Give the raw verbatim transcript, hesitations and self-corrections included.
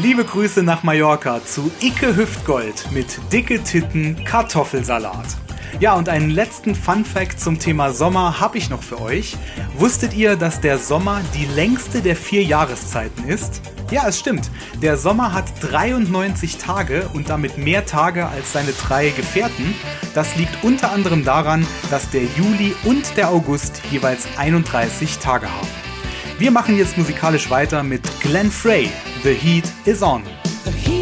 Liebe Grüße nach Mallorca zu Icke Hüftgold mit dicke Titten Kartoffelsalat. Ja, und einen letzten Fun-Fact zum Thema Sommer habe ich noch für euch. Wusstet ihr, dass der Sommer die längste der vier Jahreszeiten ist? Ja, es stimmt. Der Sommer hat dreiundneunzig Tage und damit mehr Tage als seine drei Gefährten. Das liegt unter anderem daran, dass der Juli und der August jeweils einunddreißig Tage haben. Wir machen jetzt musikalisch weiter mit Glenn Frey. The Heat is on.